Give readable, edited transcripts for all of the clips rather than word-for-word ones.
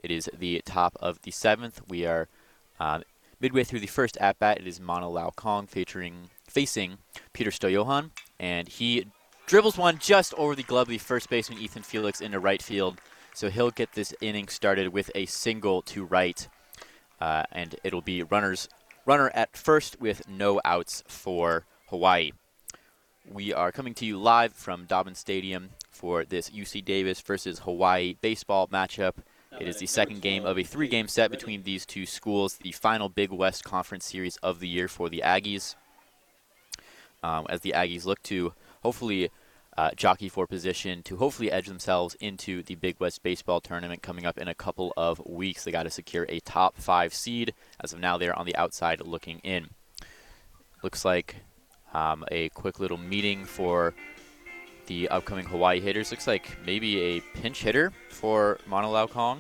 It is the top of the 7th. We are midway through the first at-bat. It is Mana Lau Kong facing Peter Stoyohan, and he dribbles one just over the glove of the first baseman Ethan Felix into right field. So he'll get this inning started with a single to right, and it'll be runner at first with no outs for Hawaii. We are coming to you live from Dobbins Stadium for this UC Davis versus Hawaii baseball matchup. It is the second game of a 3-game set between these two schools, the final Big West Conference series of the year for the Aggies. As the Aggies look to hopefully jockey for position to hopefully edge themselves into the Big West Baseball Tournament coming up in a couple of weeks. They got to secure a top 5 seed. As of now, they're on the outside looking in. Looks like a quick little meeting for the upcoming Hawaii hitters. Looks like maybe a pinch hitter for Mana Lau Kong.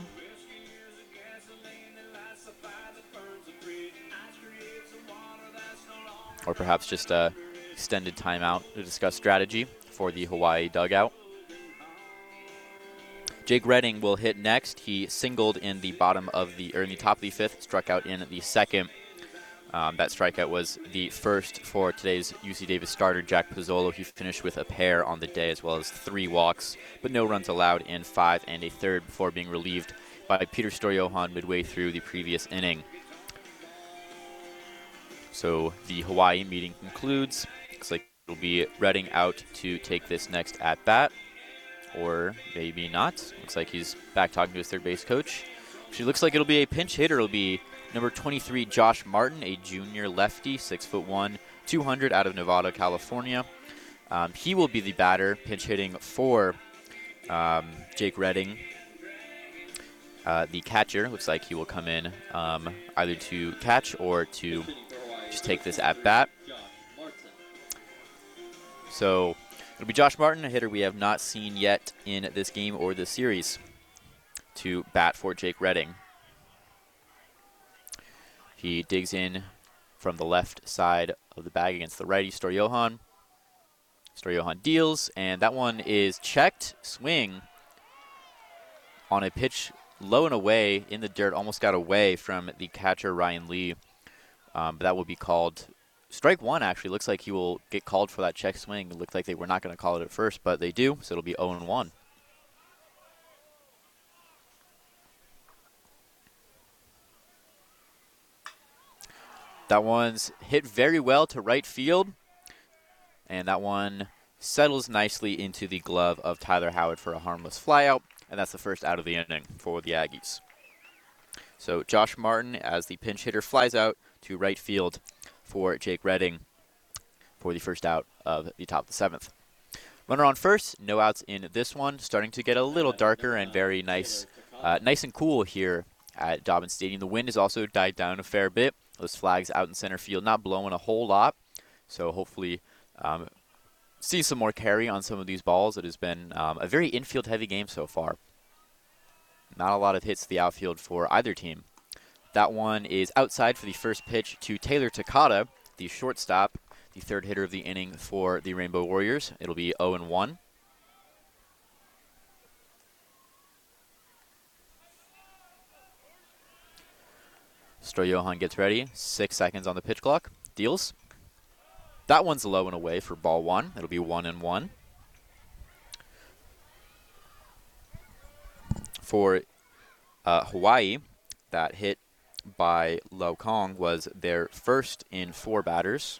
Or perhaps just a extended timeout to discuss strategy for the Hawaii dugout. Jake Redding will hit next. He singled in the top of the 5th, struck out in the 2nd. That strikeout was the first for today's UC Davis starter, Jack Pizzolo. He finished with a pair on the day as well as 3 walks, but no runs allowed in 5 1/3 before being relieved by Peter Stoyohan midway through the previous inning. So the Hawaii meeting concludes. Looks like it'll be Redding out to take this next at-bat, or maybe not. Looks like he's back talking to his third base coach. Actually, looks like it'll be a pinch hitter. It'll be number 23, Josh Martin, a junior lefty, 6'1", 200 out of Nevada, California. He will be the batter, pinch hitting for Jake Redding. The catcher looks like he will come in either to catch or to just take this at bat. So it'll be Josh Martin, a hitter we have not seen yet in this game or this series, to bat for Jake Redding. He digs in from the left side of the bag against the righty, Stoyohan. Stoyohan deals, and that one is checked. Swing on a pitch low and away in the dirt, almost got away from the catcher, Ryan Lee. But that will be called strike one, actually. Looks like he will get called for that check swing. It looked like they were not going to call it at first, but they do, so it'll be 0-1. That one's hit very well to right field, and that one settles nicely into the glove of Tyler Howard for a harmless flyout, and that's the first out of the inning for the Aggies. So Josh Martin, as the pinch hitter, flies out to right field for Jake Redding for the first out of the top of the 7th. Runner on first, no outs in this one. Starting to get a little darker and very nice and cool here at Dobbins Stadium. The wind has also died down a fair bit. Those flags out in center field not blowing a whole lot, so hopefully see some more carry on some of these balls. It has been a very infield-heavy game so far. Not a lot of hits to the outfield for either team. That one is outside for the first pitch to Taylor Takata, the shortstop, the third hitter of the inning for the Rainbow Warriors. It'll be 0-1. Stoyohan gets ready. 6 seconds on the pitch clock. Deals. That one's low and away for ball 1. It'll be 1-1. For Hawaii, that hit by Lau Kong was their first in 4 batters.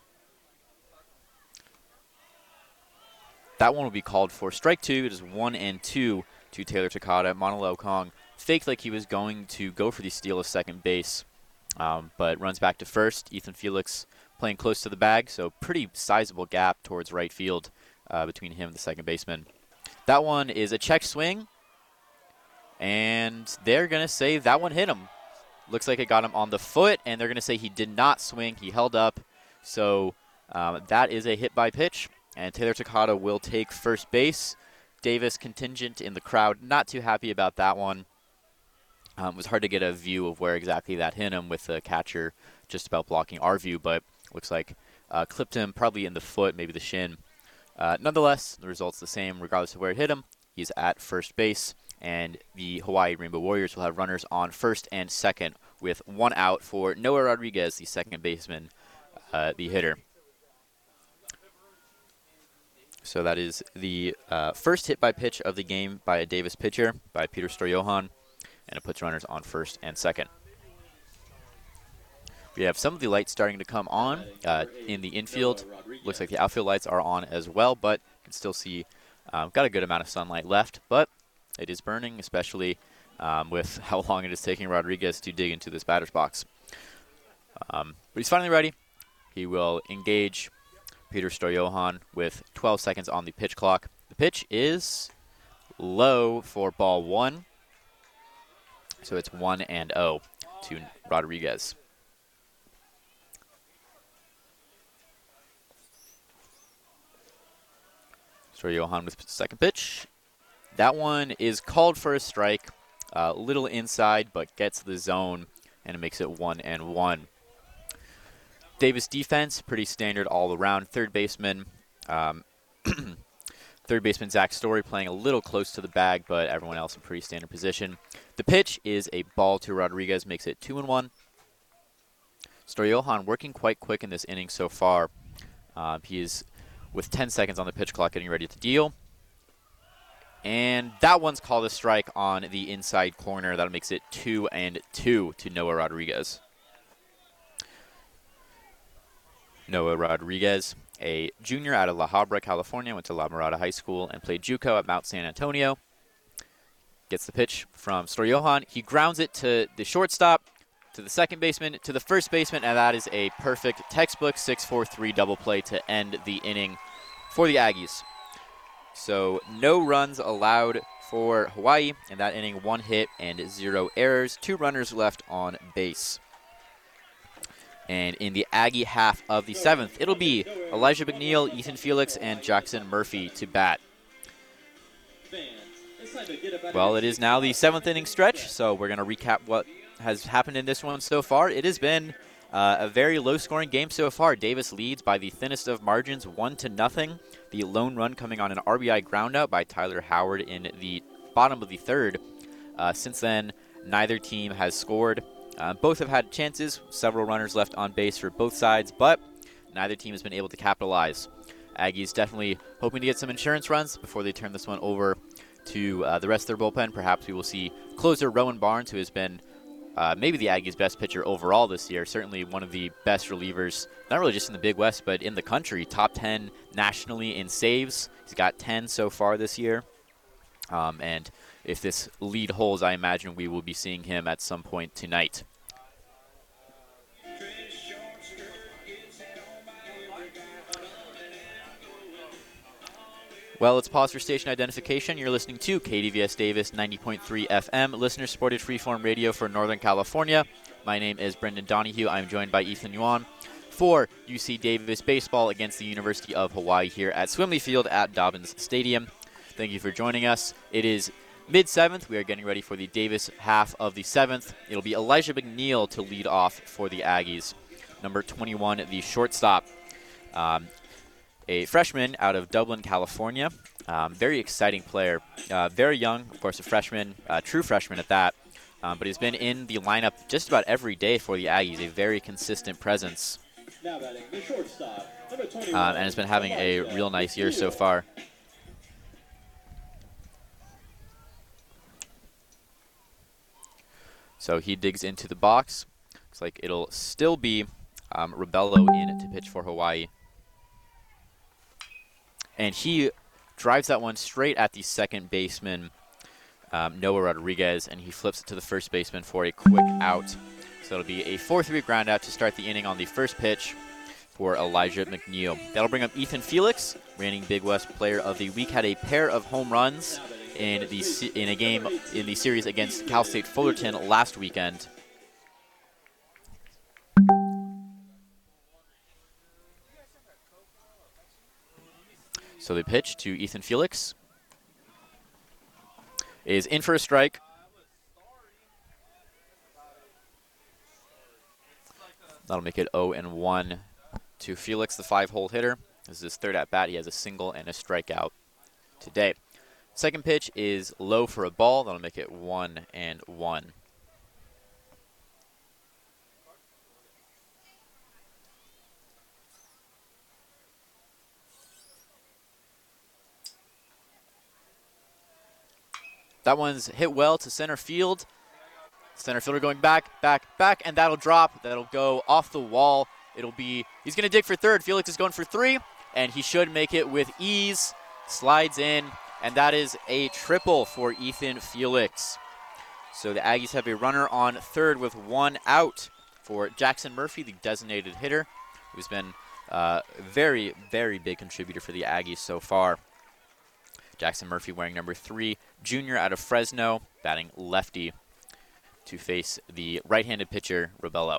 That one will be called for strike 2. It is 1-2 to Taylor Takata. Mana Lau Kong faked like he was going to go for the steal of second base, but runs back to first. Ethan Felix playing close to the bag, so pretty sizable gap towards right field between him and the second baseman. That one is a check swing, and they're going to say that one hit him. Looks like it got him on the foot, and they're going to say he did not swing. He held up, so that is a hit by pitch, and Taylor Takata will take first base. Davis contingent in the crowd, not too happy about that one. It was hard to get a view of where exactly that hit him with the catcher just about blocking our view, but looks like clipped him probably in the foot, maybe the shin. Nonetheless, the result's the same regardless of where it hit him. He's at first base. and the Hawaii Rainbow Warriors will have runners on first and second with 1 out for Noah Rodriguez, the second baseman, the hitter. So that is the first hit by pitch of the game by a Davis pitcher, by Peter Stoyohan, and it puts runners on first and second. We have some of the lights starting to come on in the infield. Looks like the outfield lights are on as well, but you can still see got a good amount of sunlight left, but it is burning, especially with how long it is taking Rodriguez to dig into this batter's box. But he's finally ready. He will engage Peter Stoyohan with 12 seconds on the pitch clock. The pitch is low for ball 1, so it's 1-0 to Rodriguez. Stoyohan with second pitch. That one is called for a strike. A little inside, but gets the zone, and it makes it 1-1. Davis defense, pretty standard all around. Third baseman Zach Story playing a little close to the bag, but everyone else in pretty standard position. The pitch is a ball to Rodriguez, makes it 2-1. Stoyohan working quite quick in this inning so far. He is with 10 seconds on the pitch clock getting ready to deal. And that one's called a strike on the inside corner. That makes it 2-2 to Noah Rodriguez. Noah Rodriguez, a junior out of La Habra, California, went to La Mirada High School and played JUCO at Mount San Antonio. Gets the pitch from Stoyohan. He grounds it to the shortstop, to the second baseman, to the first baseman, and that is a perfect textbook 6-4-3 double play to end the inning for the Aggies. So no runs allowed for Hawaii in that inning, 1 hit and 0 errors, 2 runners left on base. And in the Aggie half of the 7th, it'll be Elijah McNeil, Ethan Felix, and Jackson Murphy to bat. Well, it is now the 7th inning stretch, so we're going to recap what has happened in this one so far. It has been a very low-scoring game so far. Davis leads by the thinnest of margins, 1-0. The lone run coming on an RBI groundout by Tyler Howard in the bottom of the 3rd. Since then, neither team has scored. Both have had chances, several runners left on base for both sides, but neither team has been able to capitalize. Aggies definitely hoping to get some insurance runs before they turn this one over to the rest of their bullpen. Perhaps we will see closer Rowan Barnes, who has been maybe the Aggies' best pitcher overall this year, certainly one of the best relievers, not really just in the Big West, but in the country. Top 10 nationally in saves. He's got 10 so far this year. And if this lead holds, I imagine we will be seeing him at some point tonight. Well, it's pause for station identification. You're listening to KDVS Davis 90.3 FM, listener-supported freeform radio for Northern California. My name is Brendan Donahue. I'm joined by Ethan Yuan for UC Davis baseball against the University of Hawaii here at Swimley Field at Dobbins Stadium. Thank you for joining us. It is mid-7th. We are getting ready for the Davis half of the 7th. It'll be Elijah McNeil to lead off for the Aggies. Number 21, the shortstop. A freshman out of Dublin, California. Very exciting player. Very young, of course, a freshman, true freshman at that. But he's been in the lineup just about every day for the Aggies, a very consistent presence. And has been having a real nice year so far. So he digs into the box. Looks like it'll still be Rebello in to pitch for Hawaii. And he drives that one straight at the second baseman, Noah Rodriguez, and he flips it to the first baseman for a quick out. So it'll be a 4-3 ground out to start the inning on the first pitch for Elijah McNeil. That'll bring up Ethan Felix, reigning Big West Player of the Week, had a pair of home runs in a game in the series against Cal State Fullerton last weekend. So the pitch to Ethan Felix is in for a strike. That'll make it 0-1 to Felix, the 5-hole hitter. This is his 3rd at bat. He has a single and a strikeout today. Second pitch is low for a ball. That'll make it 1-1. That one's hit well to center field. Center fielder going back, and that'll drop. That'll go off the wall. He's going to dig for third. Felix is going for 3, and he should make it with ease. Slides in, and that is a triple for Ethan Felix. So the Aggies have a runner on third with 1 out for Jackson Murphy, the designated hitter, who's been a very, very big contributor for the Aggies so far. Jackson Murphy wearing number 3, junior out of Fresno, batting lefty to face the right-handed pitcher, Robello.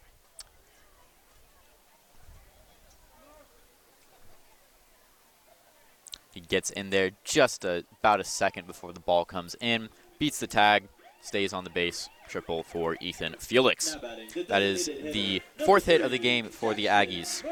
He gets in there just about a second before the ball comes in, beats the tag, stays on the base. Triple for Ethan Felix. That is the 4th hit of the game for the Aggies.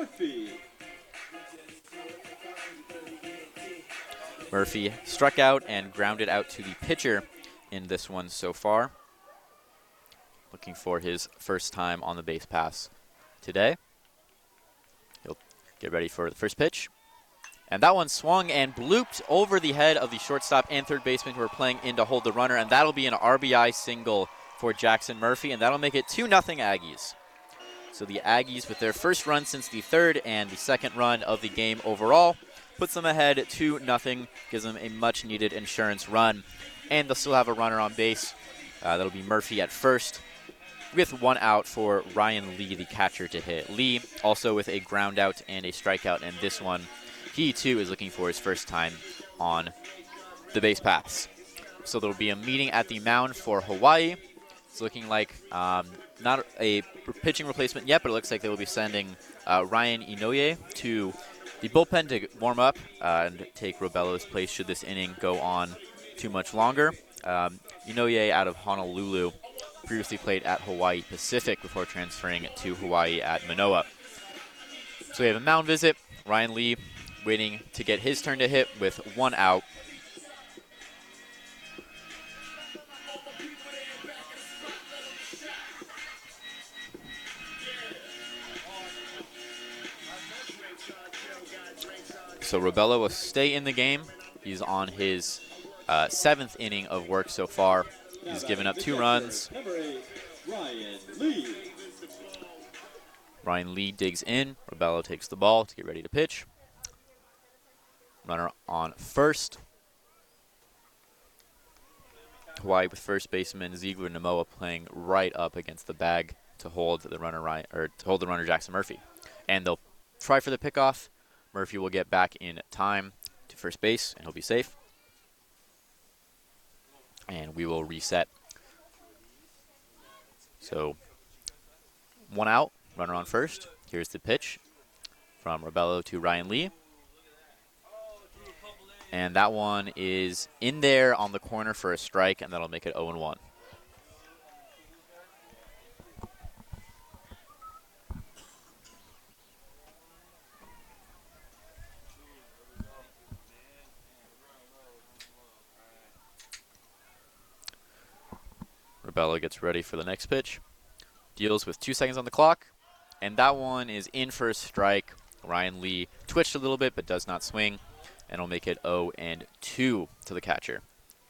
Murphy struck out and grounded out to the pitcher in this one so far. Looking for his first time on the base pass today. He'll get ready for the first pitch. And that one swung and blooped over the head of the shortstop and third baseman who are playing in to hold the runner, and that'll be an RBI single for Jackson Murphy, and that'll make it 2-0 Aggies. So the Aggies, with their first run since the third and the second run of the game overall, puts them ahead 2-0, gives them a much-needed insurance run, and they'll still have a runner on base. That'll be Murphy at first, with 1 out for Ryan Lee, the catcher, to hit. Lee also with a ground out and a strikeout, and this one, he too is looking for his first time on the base paths. So there'll be a meeting at the mound for Hawaii. It's looking like not a pitching replacement yet, but it looks like they will be sending Ryan Inoue to the bullpen to warm up and take Robello's place should this inning go on too much longer. Inoue out of Honolulu previously played at Hawaii Pacific before transferring to Hawaii at Manoa. So we have a mound visit. Ryan Lee waiting to get his turn to hit with 1 out. So Robello will stay in the game. He's on his 7th inning of work so far. He's given up 2 runs. Ryan Lee digs in. Robello takes the ball to get ready to pitch. Runner on first. Hawaii with first baseman Ziegler Namoa playing right up against the bag to hold the runner Jackson Murphy. And they'll try for the pickoff. Murphy will get back in time to first base, and he'll be safe. And we will reset. So 1 out, runner on first. Here's the pitch from Robello to Ryan Lee. And that one is in there on the corner for a strike, and that'll make it 0-1. Robello gets ready for the next pitch. Deals with 2 seconds on the clock, and that one is in for a strike. Ryan Lee twitched a little bit but does not swing, and will make it 0-2 to the catcher.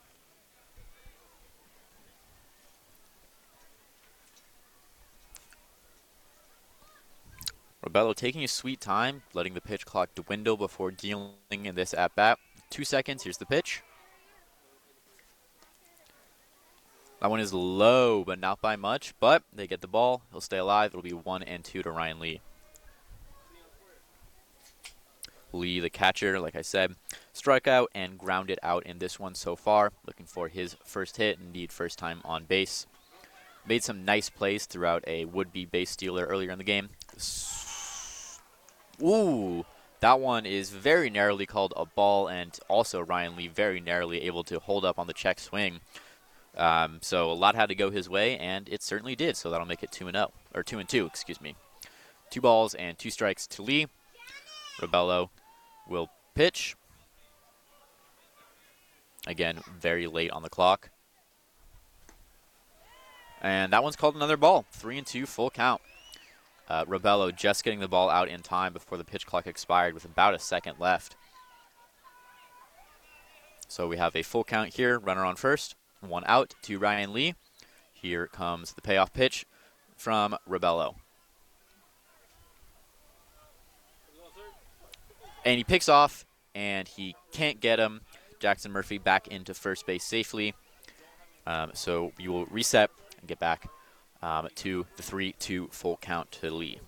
Robello taking his sweet time, letting the pitch clock dwindle before dealing in this at-bat. 2 seconds, here's the pitch. That one is low, but not by much, but they get the ball. He'll stay alive. It'll be 1-2 to Ryan Lee. Lee, the catcher, like I said, struck out and grounded out in this one so far. Looking for his first hit, indeed first time on base. Made some nice plays throughout a would-be base stealer earlier in the game. Ooh, that one is very narrowly called a ball, and also Ryan Lee very narrowly able to hold up on the check swing. So a lot had to go his way, and it certainly did. So that'll make it 2-0, or 2-2, excuse me. 2 balls and 2 strikes to Lee. Robello will pitch. Again, very late on the clock. And that one's called another ball. 3-2, full count. Rebello just getting the ball out in time before the pitch clock expired with about a second left. So we have a full count here, runner on first, 1 out to Ryan Lee. Here comes the payoff pitch from Rebello. And he picks off, and he can't get him. Jackson Murphy back into first base safely. So we will reset and get back to the 3-2 full count to Lee.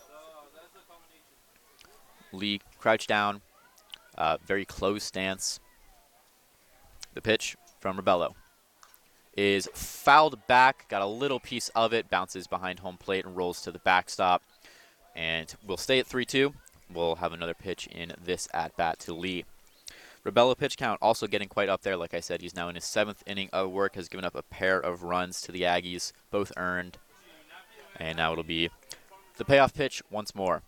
Lee crouched down, very close stance. The pitch from Rebello is fouled back, got a little piece of it, bounces behind home plate and rolls to the backstop. And we'll stay at 3-2. We'll have another pitch in this at-bat to Lee. Rebello pitch count also getting quite up there. Like I said, he's now in his 7th inning of work, has given up a pair of runs to the Aggies, both earned. And now it'll be the payoff pitch once more.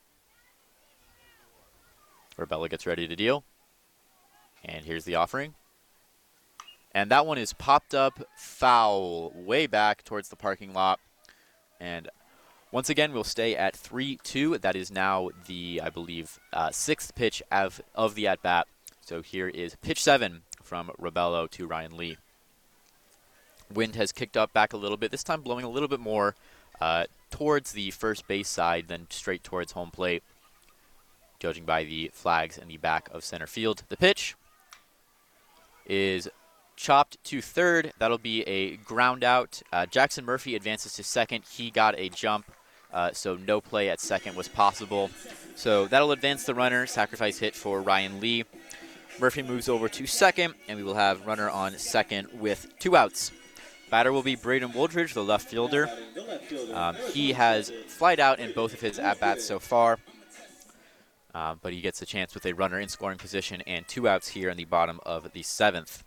Rebello gets ready to deal. And here's the offering. And that one is popped up foul way back towards the parking lot. And once again, we'll stay at 3-2. That is now the, I believe, 6th pitch of the at-bat. So here is pitch 7 from Rebello to Ryan Lee. Wind has kicked up back a little bit, this time blowing a little bit more towards the first base side than straight towards home plate, judging by the flags in the back of center field. The pitch is chopped to third. That'll be a ground out. Jackson Murphy advances to second. He got a jump, so no play at second was possible. So that'll advance the runner. Sacrifice hit for Ryan Lee. Murphy moves over to second, and we will have runner on second with 2 outs. Batter will be Braden Wooldridge, the left fielder. He has flied out in both of his at-bats so far, but he gets a chance with a runner in scoring position and 2 outs here in the bottom of the 7th.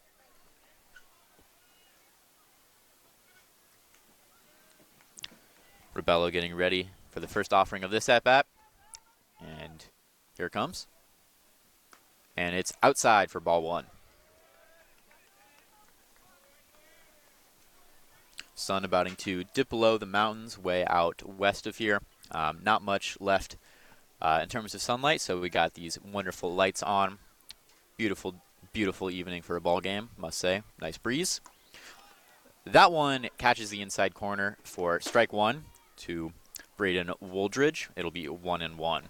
Rebello getting ready for the first offering of this at-bat. And here it comes. And it's outside for ball 1. Sun abouting to dip below the mountains way out west of here. Not much left in terms of sunlight, so we got these wonderful lights on. Beautiful, beautiful evening for a ball game, must say. Nice breeze. That one catches the inside corner for strike 1 to Braden Wooldridge. It'll be 1-1.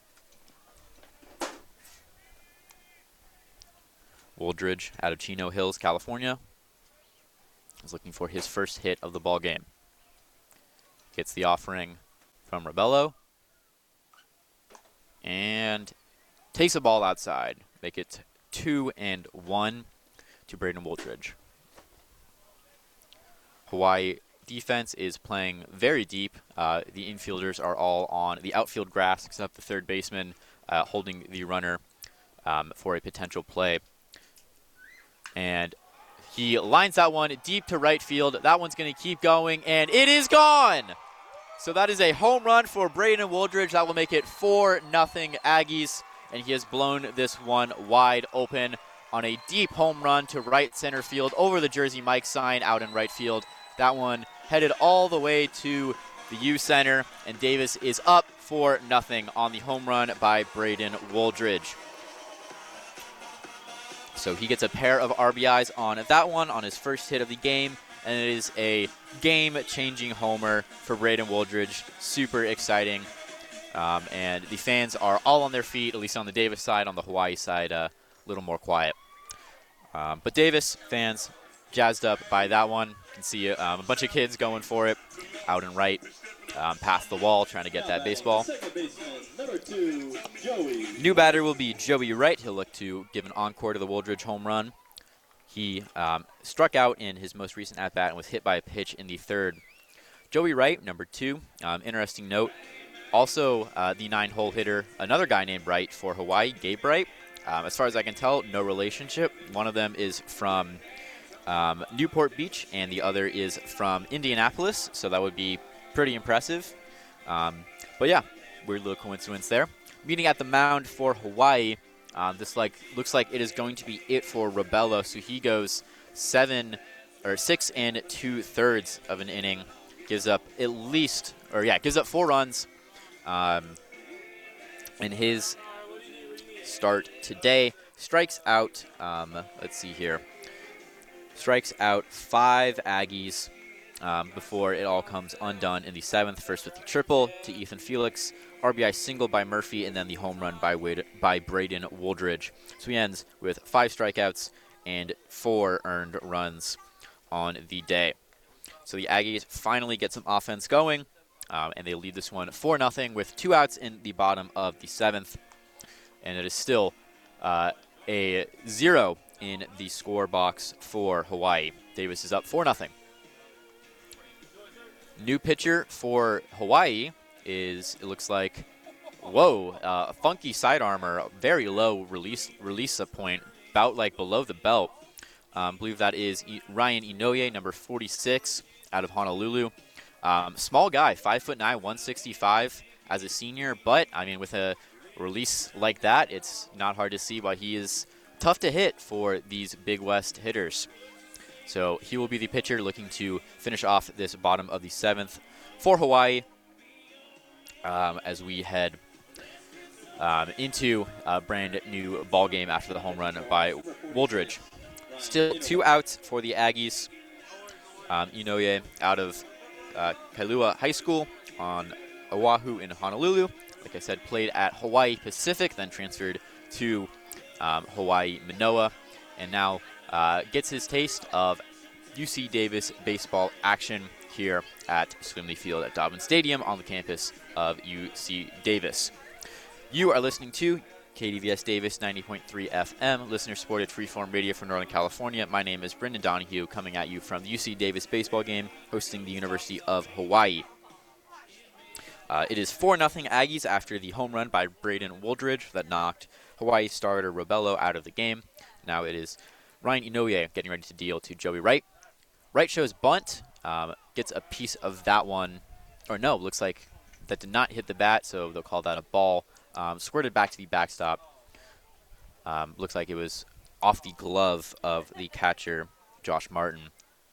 Wooldridge out of Chino Hills, California, is looking for his first hit of the ball game. Gets the offering from Rebello and takes a ball outside. Make it 2-1 to Braden Wooldridge. Hawaii defense is playing very deep. The infielders are all on the outfield grass except the third baseman holding the runner for a potential play. And he lines that one deep to right field. That one's going to keep going, and it is gone! So that is a home run for Braden Wooldridge. That will make it 4-0 Aggies, and he has blown this one wide open on a deep home run to right center field over the Jersey Mike sign out in right field. That one headed all the way to the U Center, and Davis is up 4-0 on the home run by Braden Wooldridge. So he gets a pair of RBIs on that one on his first hit of the game, and it is a game-changing homer for Braden Wooldridge. Super exciting. And the fans are all on their feet, at least on the Davis side. On the Hawaii side, a little more quiet. But Davis fans jazzed up by that one. You can see a bunch of kids going for it out and right, past the wall, trying to get that baseball. New batter will be Joey Wright. He'll look to give an encore to the Wooldridge home run. He struck out in his most recent at-bat and was hit by a pitch in the third. Joey Wright, number 2. Interesting note. Also, the 9-hole hitter, another guy named Wright for Hawaii, Gabe Wright. As far as I can tell, no relationship. One of them is from Newport Beach, and the other is from Indianapolis, so that would be pretty impressive. But yeah, weird little coincidence there. Meeting at the mound for Hawaii This looks like it is going to be it for Robello. So he goes 6 2/3 of an inning, gives up gives up 4 runs in his start today. Strikes out, let's see here, strikes out 5 Aggies before it all comes undone in the 7th. First with the triple to Ethan Felix, RBI single by Murphy, and then the home run by Braden Wooldridge. So he ends with 5 strikeouts and 4 earned runs on the day. So the Aggies finally get some offense going, and they lead this one 4-0 with 2 outs in the bottom of the 7th. And it is still a 0 in the score box for Hawaii. Davis is up 4-0. New pitcher for Hawaii is, it looks like, a funky sidearmer, very low release point, about like below the belt. I believe that is Ryan Inoue, number 46, out of Honolulu. Small guy, 5'9", 165 as a senior, but I mean, with a release like that, it's not hard to see why he is tough to hit for these Big West hitters. So he will be the pitcher looking to finish off this bottom of the 7th for Hawaii as we head into a brand new ball game after the home run by Wooldridge. Still 2 outs for the Aggies. Inoue out of Kailua High School on Oahu in Honolulu. Like I said, played at Hawaii Pacific, then transferred to Hawaii Manoa, and now gets his taste of UC Davis baseball action here at Swimley Field at Dobbins Stadium on the campus of UC Davis. You are listening to KDVS Davis 90.3 FM, listener-supported freeform radio from Northern California. My name is Brendan Donahue, coming at you from the UC Davis baseball game, hosting the University of Hawaii. It is 4-0 Aggies after the home run by Braden Wooldridge that knocked Hawaii starter Robello out of the game. Now it is Ryan Inoue getting ready to deal to Joey Wright. Wright shows bunt, gets a piece of that one. Or no, looks like that did not hit the bat, so they'll call that a ball. Squirted back to the backstop. Looks like it was off the glove of the catcher, Josh Martin.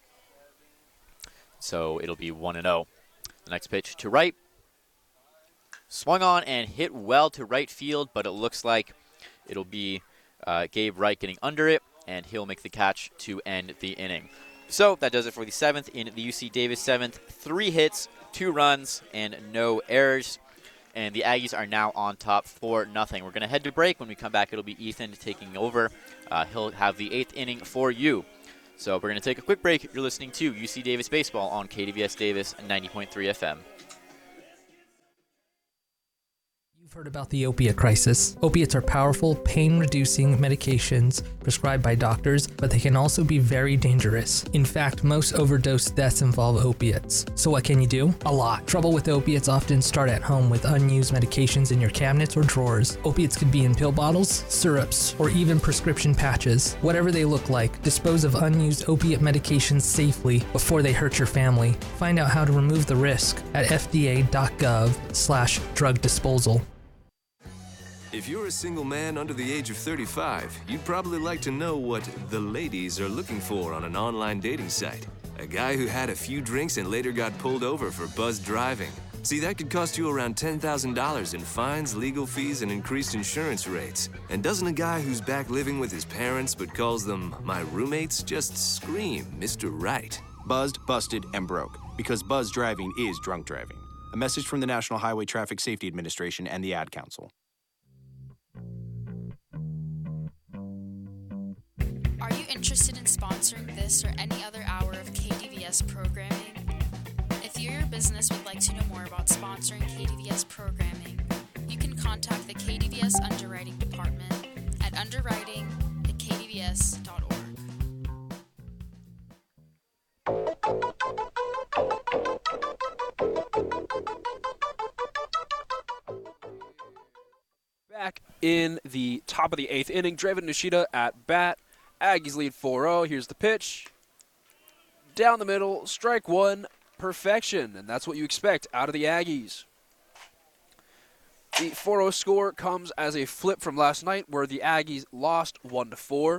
So it'll be 1-0. The next pitch to Wright. Swung on and hit well to right field, but it looks like it'll be Gabe Wright getting under it, and he'll make the catch to end the inning. So that does it for the 7th in the UC Davis 7th. 3 hits, 2 runs, and no errors. And the Aggies are now on top 4-0. We're going to head to break. When we come back, it'll be Ethan taking over. He'll have the 8th inning for you. So we're going to take a quick break. You're listening to UC Davis Baseball on KDVS Davis 90.3 FM. You've heard about the opiate crisis. Opiates are powerful, pain-reducing medications prescribed by doctors, but they can also be very dangerous. In fact, most overdose deaths involve opiates. So what can you do? A lot. Trouble with opiates often start at home with unused medications in your cabinets or drawers. Opiates could be in pill bottles, syrups, or even prescription patches. Whatever they look like, dispose of unused opiate medications safely before they hurt your family. Find out how to remove the risk at fda.gov/drug disposal. If you're a single man under the age of 35, you'd probably like to know what the ladies are looking for on an online dating site. A guy who had a few drinks and later got pulled over for buzzed driving. See, that could cost you around $10,000 in fines, legal fees, and increased insurance rates. And doesn't a guy who's back living with his parents but calls them my roommates just scream Mr. Right? Buzzed, busted, and broke. Because buzz driving is drunk driving. A message from the National Highway Traffic Safety Administration and the Ad Council. Are you interested in sponsoring this or any other hour of KDVS programming? If you or your business would like to know more about sponsoring KDVS programming, you can contact the KDVS Underwriting Department at underwriting@kdvs.org. Back in the top of the 8th inning, Draven Nishida at bat. Aggies lead 4-0. Here's the pitch. Down the middle, strike one, perfection. And that's what you expect out of the Aggies. The 4-0 score comes as a flip from last night where the Aggies lost 1-4.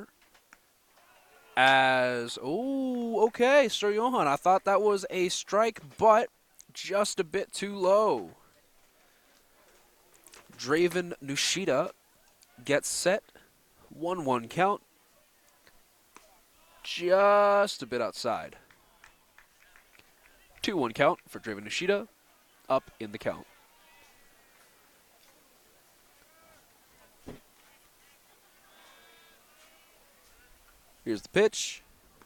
Okay, Sir Johan, I thought that was a strike, but just a bit too low. Draven Nushida gets set. 1-1 count. Just a bit outside. 2-1 count for Draven Nushida. Up in the count. Here's the pitch.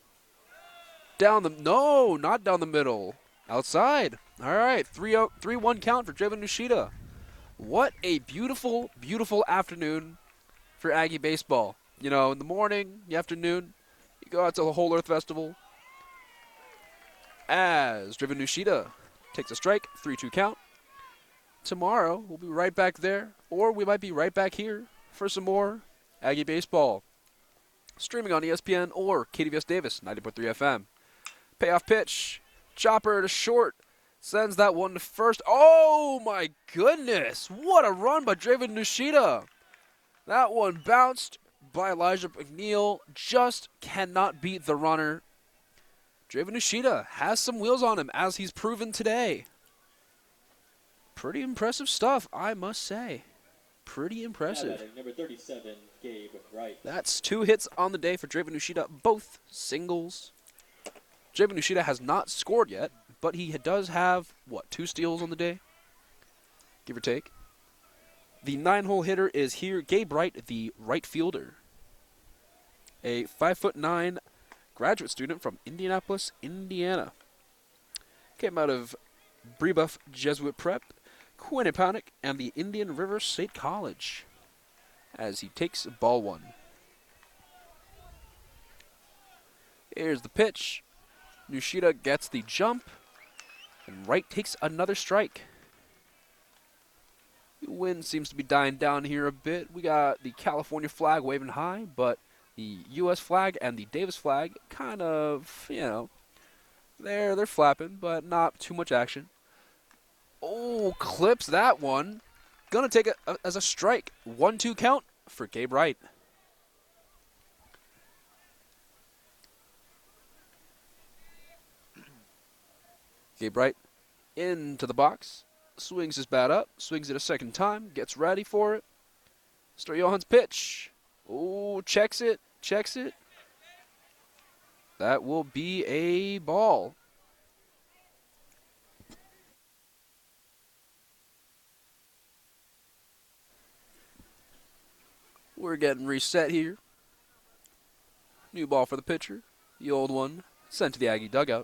No, not down the middle. Outside. All right, 3-1 count for Draven Nushida. What a beautiful, beautiful afternoon for Aggie baseball. You know, in the morning, the afternoon, you go out to the Whole Earth Festival. As Draven Nushida takes a strike, 3-2 count. Tomorrow, we'll be right back there, or we might be right back here for some more Aggie baseball. Streaming on ESPN or KDVS Davis, 90.3 FM. Payoff pitch. Chopper to short. Sends that one to first. Oh, my goodness. What a run by Draven Nushida. That one bounced by Elijah McNeil. Just cannot beat the runner. Draven Nushida has some wheels on him, as he's proven today. Pretty impressive stuff, I must say. Pretty impressive. Number 37, Gabe Wright. That's 2 hits on the day for Draven Nushida, both singles. Draven Nushida has not scored yet, but he does have, 2 steals on the day? Give or take. The 9-hole hitter is here, Gabe Wright, the right fielder. A 5'9" graduate student from Indianapolis, Indiana. Came out of Brebeuf Jesuit Prep, Quinnipiac, and the Indian River State College. As he takes ball 1. Here's the pitch. Nushida gets the jump, and Wright takes another strike. The wind seems to be dying down here a bit. We got the California flag waving high, but the U.S. flag and the Davis flag kind of, they're flapping, but not too much action. Oh, clips that one. Gonna take it as a strike. 1-2 count for Gabe Wright. Gabe Wright into the box. Swings his bat up. Swings it a second time. Gets ready for it. Stur Johan's pitch. Oh, checks it. Checks it. That will be a ball. We're getting reset here. New ball for the pitcher. The old one sent to the Aggie dugout.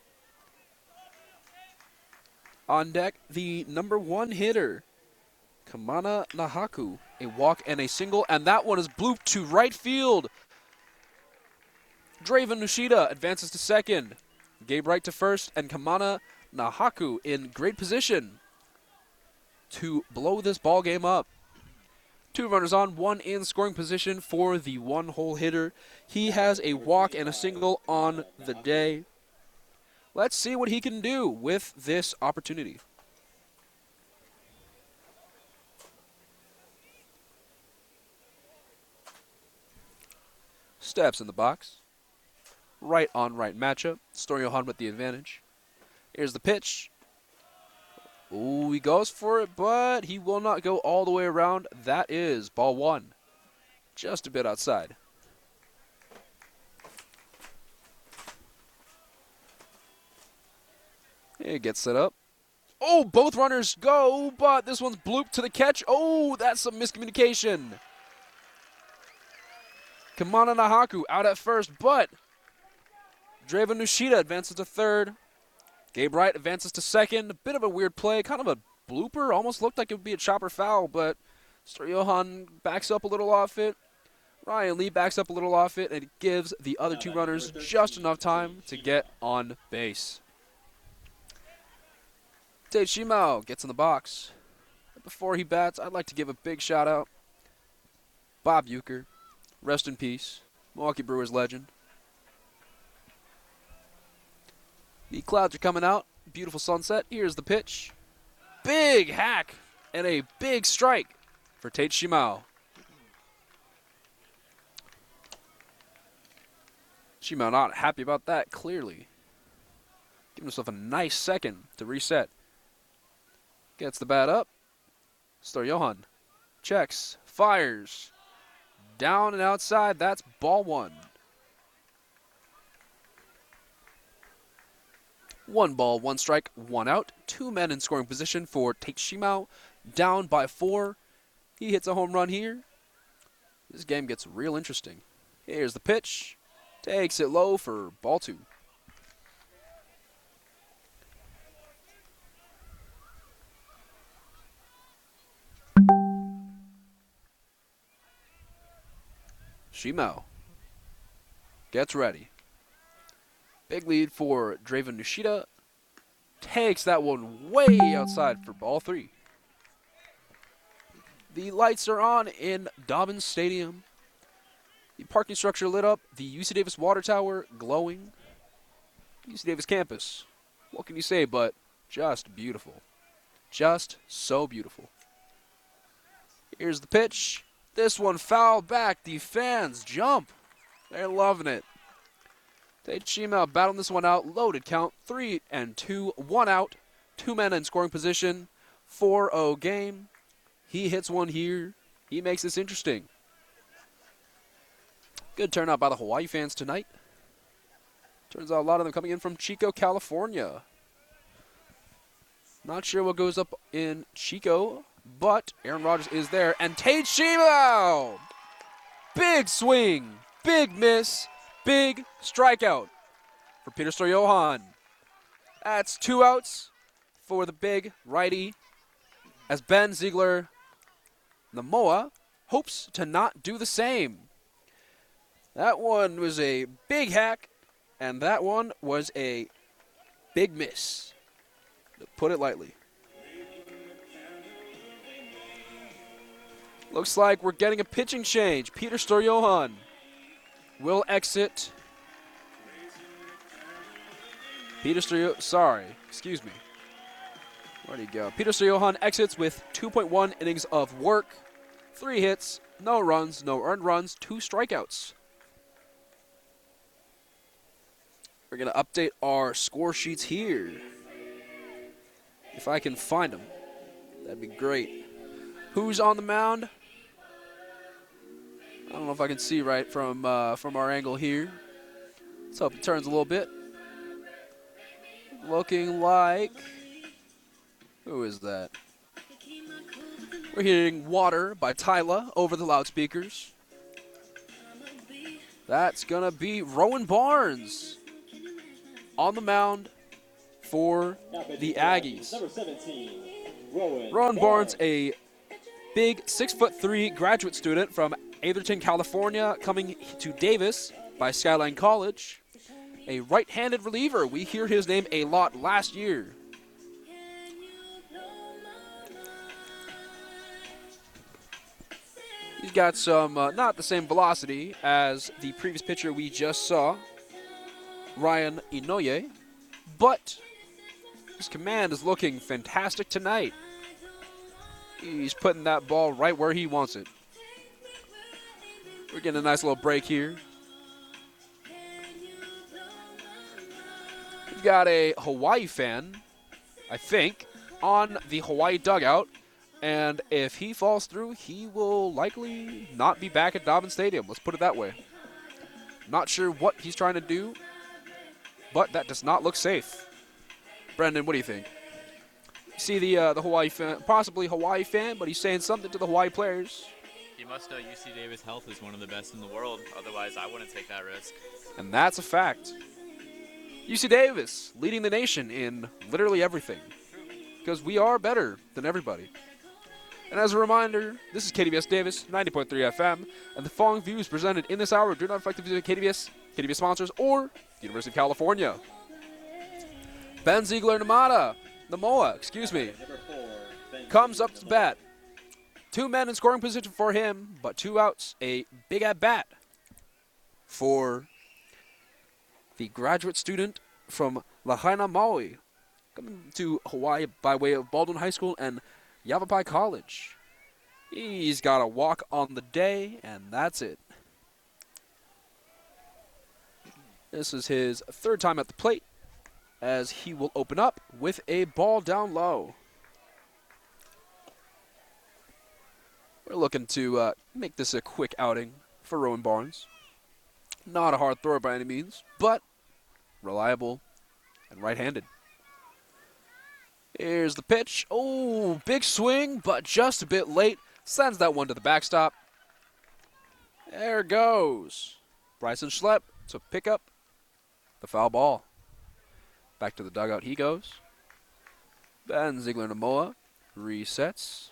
On deck, the number 1 hitter, Kamana Nahaku. A walk and a single, and that one is blooped to right field. Draven Nushida advances to second. Gabe Wright to first, and Kamana Nahaku in great position to blow this ball game up. 2 runners on, 1 in scoring position for the 1-hole hitter. He has a walk and a single on the day. Let's see what he can do with this opportunity. Steps in the box. Right on right matchup. Stur Johan with the advantage. Here's the pitch. Ooh, he goes for it, but he will not go all the way around. That is ball 1. Just a bit outside. It gets set up. Oh, both runners go, but this one's blooped to the catch. Oh, that's some miscommunication. Kamana Nahaku out at first, but Draven Nushida advances to third. Gabe Wright advances to second. A bit of a weird play, kind of a blooper. Almost looked like it would be a chopper foul, but Stur Johan backs up a little off it. Ryan Lee backs up a little off it, and it gives the other 2 runners just enough time to get on base. Tate Shimao gets in the box. Before he bats, I'd like to give a big shout out. Bob Uecker, rest in peace, Milwaukee Brewers legend. The clouds are coming out. Beautiful sunset. Here's the pitch. Big hack and a big strike for Tate Shimao. Shimao not happy about that, clearly. Giving himself a nice second to reset. Gets the bat up. Stor-Johann checks, fires. Down and outside, that's ball one. 1 ball, 1 strike, 1 out. 2 men in scoring position for Tate Shimao. Down by 4. He hits a home run here. This game gets real interesting. Here's the pitch. Takes it low for ball 2. Shimao gets ready. Big lead for Draven Nishida. Takes that one way outside for ball 3. The lights are on in Dobbins Stadium. The parking structure lit up. The UC Davis water tower glowing. UC Davis campus. What can you say but just beautiful. Just so beautiful. Here's the pitch. This one fouled back. The fans jump. They're loving it. Tate Shimao battling this one out. Loaded count. 3-2. 1 out. 2 men in scoring position. 4-0 game. He hits one here. He makes this interesting. Good turnout by the Hawaii fans tonight. Turns out a lot of them coming in from Chico, California. Not sure what goes up in Chico, but Aaron Rodgers is there. And Tate Shimao! Big swing, big miss, big strikeout for Peter Stor-Johann. That's 2 outs for the big righty as Ben Ziegler Namoa hopes to not do the same. That one was a big hack, and that one was a big miss, to put it lightly. Looks like we're getting a pitching change. Peter Stor-Johann will exit. Excuse me. Where'd he go? Peter Stor-Johann exits with 2.1 innings of work, 3 hits, no runs, no earned runs, 2 strikeouts. We're going to update our score sheets here. If I can find them, that'd be great. Who's on the mound? I don't know if I can see right from our angle here. Let's hope it turns a little bit. Looking like... Who is that? We're hearing Water by Tyla over the loudspeakers. That's going to be Rowan Barnes on the mound for the Aggies. Number 17, Rowan Barnes, a big 6'3" graduate student from Atherton, California, coming to Davis by Skyline College. A right-handed reliever. We hear his name a lot last year. He's got some, not the same velocity as the previous pitcher we just saw, Ryan Inoue, but his command is looking fantastic tonight. He's putting that ball right where he wants it. We're getting a nice little break here. We've got a Hawaii fan, I think, on the Hawaii dugout. And if he falls through, he will likely not be back at Dobbins Stadium. Let's put it that way. Not sure what he's trying to do, but that does not look safe. Brendan, what do you think? See the Hawaii fan, possibly Hawaii fan, but he's saying something to the Hawaii players. He must know UC Davis Health is one of the best in the world. Otherwise, I wouldn't take that risk. And that's a fact. UC Davis leading the nation in literally everything. Because we are better than everybody. And as a reminder, this is KDVS Davis, 90.3 FM, and the following views presented in this hour do not affect the views of KDVS sponsors, or the University of California. Ben Ziegler Namoa, comes up to bat. 2 men in scoring position for him, but 2 outs. A big at bat for the graduate student from Lahaina, Maui, coming to Hawaii by way of Baldwin High School and Yavapai College. He's got a walk on the day, and that's it. This is his third time at the plate, as he will open up with a ball down low. We're looking to make this a quick outing for Rowan Barnes. Not a hard thrower by any means, but reliable and right-handed. Here's the pitch. Oh, big swing, but just a bit late. Sends that one to the backstop. There goes Bryson Schlepp to pick up the foul ball. Back to the dugout he goes. Ben Ziegler-Namoa resets.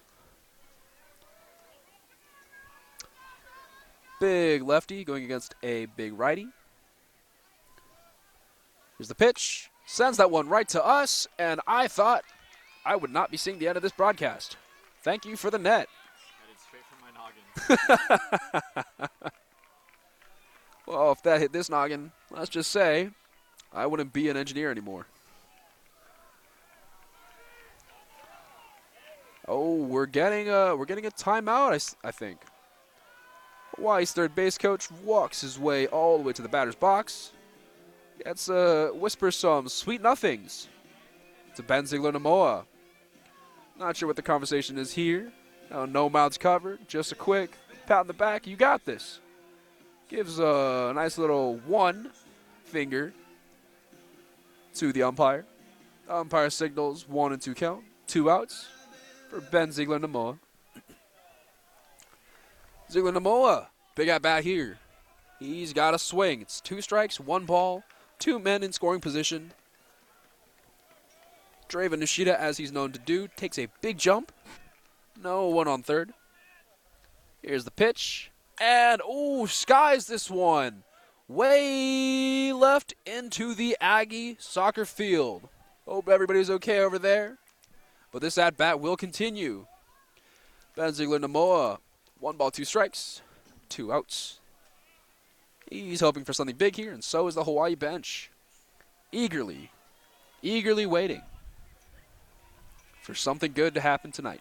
Big lefty going against a big righty. Here's the pitch. Sends that one right to us, and I thought I would not be seeing the end of this broadcast. Thank you for the net. Straight from my noggin. Well, if that hit this noggin, let's just say I wouldn't be an engineer anymore. Oh, we're getting a timeout, I think. Hawaii's third base coach walks his way all the way to the batter's box. Gets whispers some sweet nothings to Ben Ziegler-Namoa. Not sure what the conversation is here. No mouths covered. Just a quick pat on the back. You got this. Gives a nice little one finger to the umpire. Umpire signals 1 and 2 count. 2 outs for Ben Ziegler-Namoa. Ziegler-Namoa, big at bat here. He's got a swing. It's 2 strikes, 1 ball, 2 men in scoring position. Draven Nishida, as he's known to do, takes a big jump. No one on third. Here's the pitch. And, skies this one. Way left into the Aggie soccer field. Hope everybody's okay over there. But this at-bat will continue. Ben Ziegler-Namoa, 1 ball, 2 strikes, 2 outs. He's hoping for something big here, and so is the Hawaii bench. Eagerly waiting for something good to happen tonight.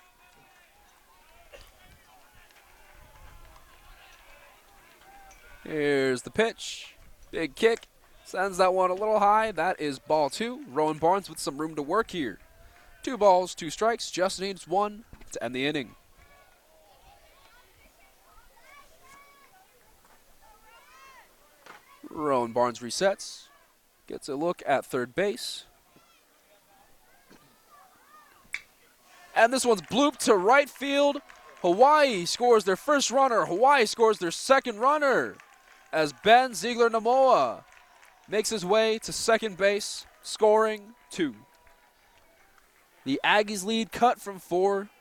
Here's the pitch. Big kick. Sends that one a little high. That is ball 2. Rowan Barnes with some room to work here. 2 balls, 2 strikes. Just needs 1 to end the inning. Rowan Barnes resets. Gets a look at third base. And this one's blooped to right field. Hawaii scores their first runner. Hawaii scores their second runner as Ben Ziegler-Namoa makes his way to second base, scoring 2. The Aggies lead cut from 4